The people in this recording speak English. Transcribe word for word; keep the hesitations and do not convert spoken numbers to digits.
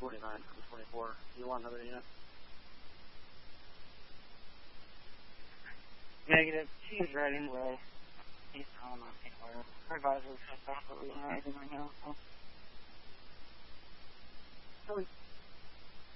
forty-nine from twenty-four. You want another unit? Negative. She's right anyway. He's calling on anywhere. Her advisor's just off what we want to do right now. So.